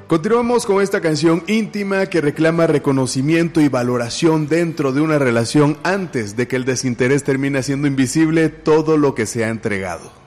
Continuamos con esta canción íntima que reclama reconocimiento y valoración dentro de una relación antes de que el desinterés termine siendo invisible todo lo que se ha entregado.